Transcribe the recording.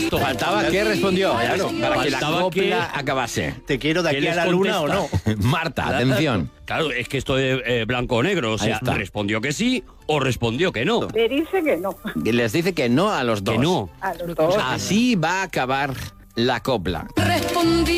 esto. Faltaba que respondió, claro, para que la Faltaba copla acabase. ¿Te quiero de ¿Qué aquí a les la luna o no? contesta? Marta, atención. Claro, es que esto de blanco o negro. O Ahí sea, está. respondió que sí o respondió que no. Le dice que no. Les dice que no a los dos. Que no. A los dos. Así va a acabar la copla. Respondí